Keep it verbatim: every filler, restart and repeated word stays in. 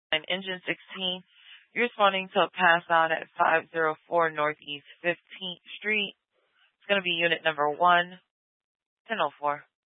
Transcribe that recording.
And engine sixteen, you're responding to a pass out at five oh four Northeast fifteenth Street. It's going to be unit number one ten oh four.